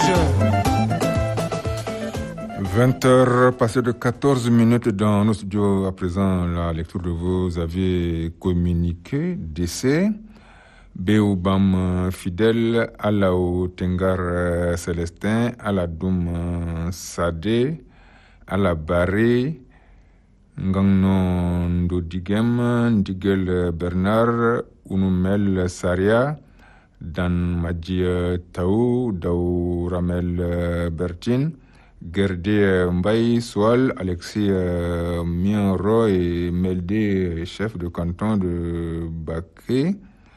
20h passées de 14 minutes dans nos studios. À présent, la lecture de vos avis communiqués, décès. Béoubam fidèle, Alao Tengar Célestin, Aladoum Sade, Alabari, Ngangno Ndodigem, Ndigel Bernard, Unumel Saria, Dan Madji Taou, Daou Ramel Bertine, Gerdé Mbaye Soal, Alexis Mienro et Meldé, chef de canton de Baké.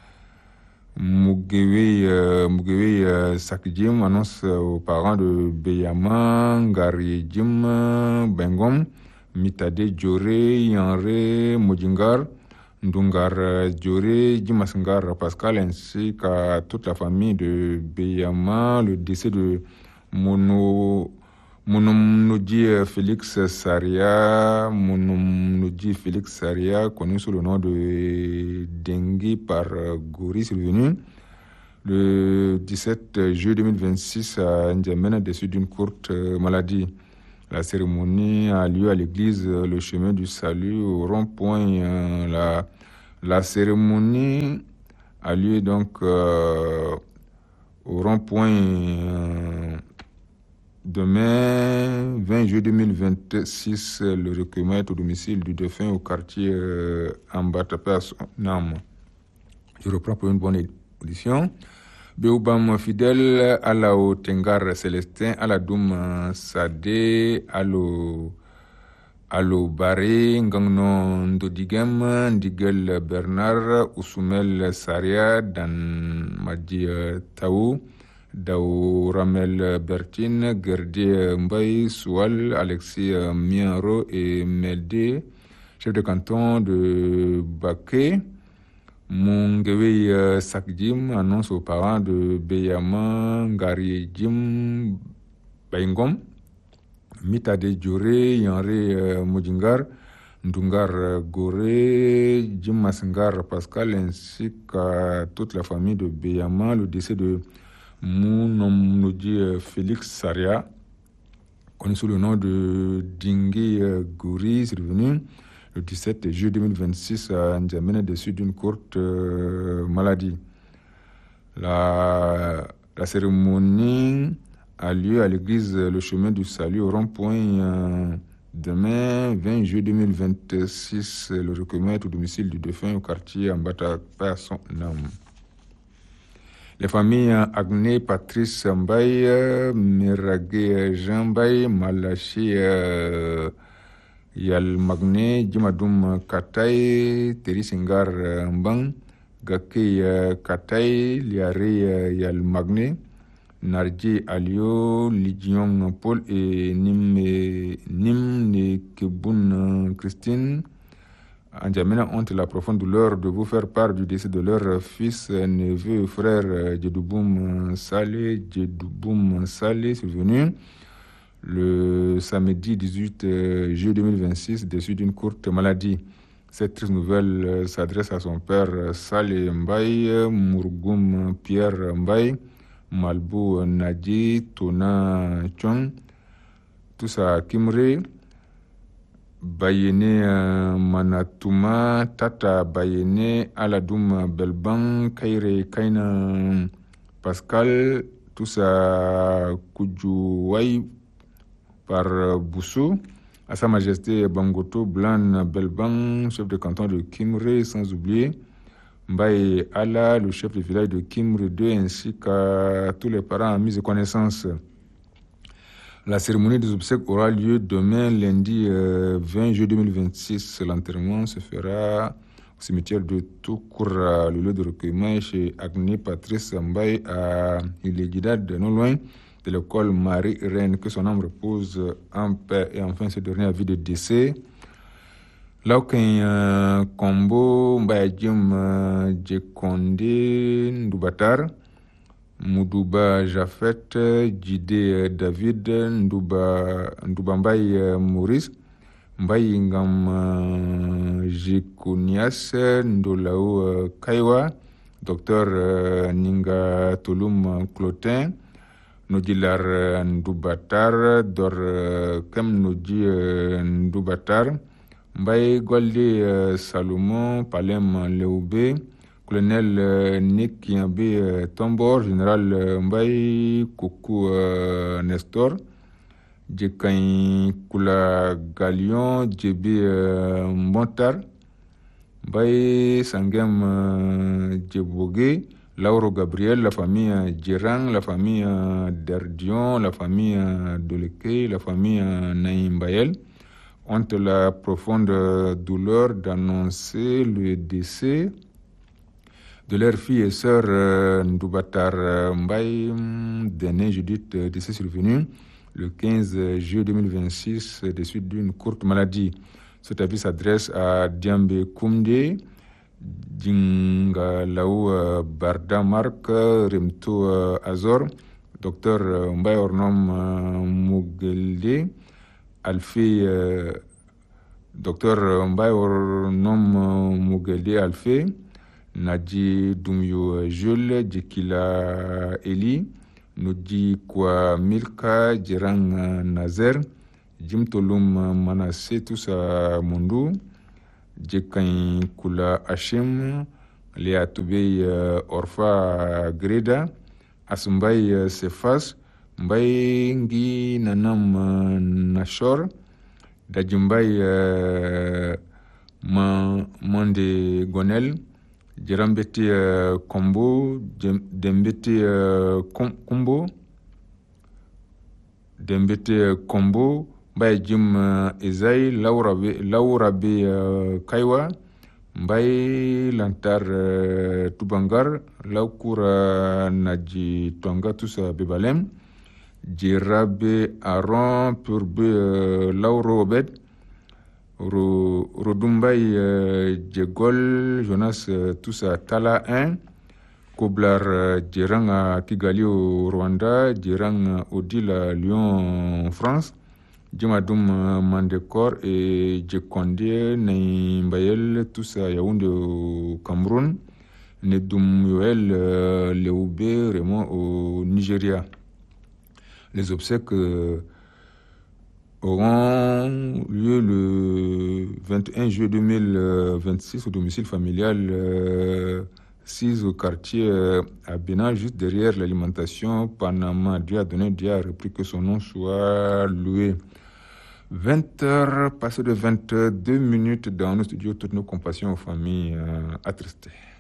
Mugewe Sakjim annonce aux parents de Beyama, Ngari Jim, Bengom, Mitade Djore, Yanre, Mojingar, Ndungar Djore, Jimasengar Pascal, ainsi qu'à toute la famille de Beyama. Le décès de Monomnoudi Félix Saria, connu sous le nom de Dengue par Gori, survenu le 17 juillet 2026 à N'Djamena, déçu d'une courte maladie. La cérémonie a lieu à l'église Le Chemin du Salut au rond-point. La cérémonie a lieu donc au rond-point. Demain, 20 juillet 2026, le recueillement est au domicile du défunt au quartier Ambatapé à son âme. Je reprends pour une bonne audition. Béoubam fidèle, Alao Tengar Célestin, Aladoum Sade, Alo Baré, Ngangno Ndodigem, Ndigel Bernard, Oussoumel Saria, Dan Madji Taou, Daou Ramel Bertine, Gerdé Mbaye Soual, Alexis Mienro et Meldé, chef de canton de Baké. Mungewe Sakjim annonce aux parents de Beyama, Ngari Jim, Bengom, Mitade Djore, Yanre Mojingar, Ndungar Gore, Jim Masengar Pascal, ainsi qu'à toute la famille de Beyama. Le décès de Monomnoudi Félix Saria, connu sous le nom de Dingue Gouri, survenu le 17 juillet 2026 à N'Djamena, déçu d'une courte maladie. La cérémonie a lieu à l'église Le Chemin du Salut au rond-point demain, 20 juillet 2026. Le recueillement est au domicile du défunt au quartier Ambatapé à son âme. Les familles Agné, Patrice Mbaye, Miragé Jean Mbaye, Malachi Yal Magné, Jimadoum Katay, Teri Singar Mbang, Gake Katay, Liare Yal Magné, Narji Alio, Lidion Paul et Nimne Keboun Christine. N'Djamena ont la profonde douleur de vous faire part du décès de leur fils, neveu, frère Djedouboum Salé, survenu le samedi 18 juillet 2026, déçu d'une courte maladie. Cette triste nouvelle s'adresse à son père Salé Mbaye, Mourgoum Pierre Mbaye, Malbou Nadji, Tona Chong, tous à Kimré, Bayene Manatouma, Tata Bayene, Aladoum Belban, Kaire Kaina Pascal, tous à Koudjouaï par Boussou, à Sa Majesté Bangoto Blan Belban, chef de canton de Kimré, sans oublier Mbaye Ala, le chef de village de Kimré 2, ainsi qu'à tous les parents, amis et connaissances. La cérémonie des obsèques aura lieu demain, lundi 20 juillet 2026. L'enterrement se fera au cimetière de Toukoura, le lieu de recueillement chez Agné Patrice Mbaye à Ilegidad, non loin de l'école Marie-Reine. Que son âme repose en paix. Et enfin, ce dernier avis de décès. Lauken Kombo Mbaye Jim Djekonde Ndoubatar, Moudouba Jafet, Djidé David, Ndouba Mbaye Maurice, Mbaye Ngam Jekonias, Ndolao Kaiwa, Docteur Ninga Tolum Clotin, Nojilar Ndoubatar, Dor Kem Noji Ndoubatar, Mbaye Golde Salomon, Palem Leoube, colonel Nick Kiambe Tombor, général Mbaye Koukou Nestor, Djekain Kula Galion, Djebe Mbontar, Mbaye Sangem Djebogue, Lauro Gabriel, la famille Djerang, la famille Derdion, la famille Doleke, la famille Naïm Bayel ont la profonde douleur d'annoncer le décès de leur fille et sœur Ndoubatar Mbaye, dernier Judith, décès survenu le 15 juillet 2026 des suites d'une courte maladie. Cet avis s'adresse à Diambe Koumde, Djinga Laou Barda Mark, Remto Azor, Dr Mbaye Ornom Mugelde, Alfé, Dr Mbaye Ornom Mugelde Alfé, Nadji Doumio Jules, Djekila Eli, Nudi Kwa Milka, Djerang Nazer, Jim Tolum Manassé, Toussa Mundu, Djekain Kula Hachem, Léa Toubey Orfa Greda, Asumbaye Sefas, Mbaye Ngi Nanam Nashor, Dajumbaye Mande Gonel, Djerambeti Kombo, Dembeti Kombo, Dembeti Kombo, Mbaye Jim Ezaï, Laurabe Kaiwa, Mbaye Lantar Tubangar, Laukura Nadji Tonga Toussa Bebalem, Djirabe Aron Purbe Lauro Obed, Rodumbaye Djegol Jonas Toussa Tala 1, Koblar Djerang à Kigali au Rwanda, Djerang Odile à Lyon France, Djimadoum Mandekor et Djekonde Naimbayel, tous à Yaoundé au Cameroun, Nedoum Yoel Leoube Raymond au Nigeria. Les obsèques auront lieu le 21 juillet 2026 au domicile familial 6 au quartier à Bénin, juste derrière l'alimentation Panama. Dieu a donné, Dieu a repris, que son nom soit loué. 20h, passé de 22 minutes dans nos studios, toutes nos compassions aux familles attristées.